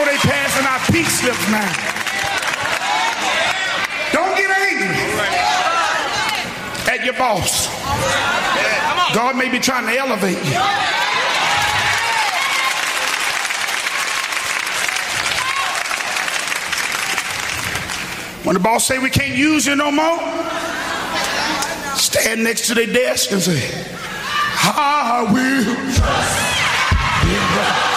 know they passing out pink slips now. Don't get angry at your boss. God may be trying to elevate you. When the boss say we can't use you no more, stand next to their desk and say, I will trust in God.